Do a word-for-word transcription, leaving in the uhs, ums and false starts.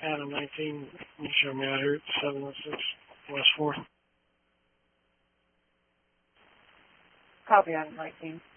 Adam nineteen, you show me out here at seven oh six West fourth. Copy, Adam nineteen.